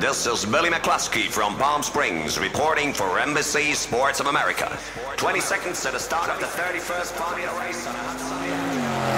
This is Billy McCluskey from Palm Springs reporting for Embassy Sports of America. 20 seconds to the start of the 31st Formula race on a hot sunny